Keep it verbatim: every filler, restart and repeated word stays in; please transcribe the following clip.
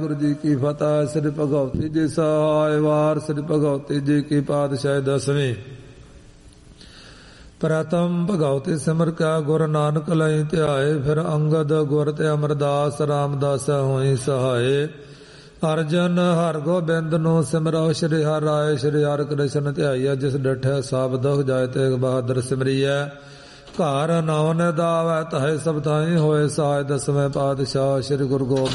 ਗੁਰੂ ਜੀ ਕੀ ਫਤਿਹ। ਸ੍ਰੀ ਭਗਵਤੀ ਜੀ ਸਹਾਇ ਵਾਰ। ਸ੍ਰੀ ਭਗਵਤੀ ਜੀ ਕੀ ਪਾਤਸ਼ਾਹੀ ਦਸਵੀਂ। ਪ੍ਰਥਮ ਭਗਵਤੀ ਸਿਮਰ ਕਾ ਗੁਰ ਨਾਨਕ ਲਈ ਧਿਆਏ। ਫਿਰ ਅੰਗਦ ਗੁਰ ਤੇ ਅਮਰਦਾਸ ਰਾਮਦਾਸ ਹੋਈ ਸਹਾਏ। ਅਰਜਨ ਹਰ ਗੋਬਿੰਦ ਨੂੰ ਸਿਮਰੋ। ਸ਼੍ਰੀ ਹਰਿ ਰਾਏ ਸ਼੍ਰੀ ਹਰਿ ਕ੍ਰਿਸ਼ਨ ਧਿਆਈਆ। ਜਿਸ ਡਿਠੈ ਸਭ ਦੁਖ ਜਾਇ ਤੇਗ ਬਹਾਦਰ ਸਿਮਰੀਐ। ਘਰ ਨੌ ਨਿਦਾਵੈ ਤਹੈ ਸਭ ਥਾਈ ਹੋਏ ਸਹਾਇ। ਦਸਵੇਂ ਪਾਤਸ਼ਾਹ ਸ੍ਰੀ ਗੁਰੂ ਗੋਬਿੰਦ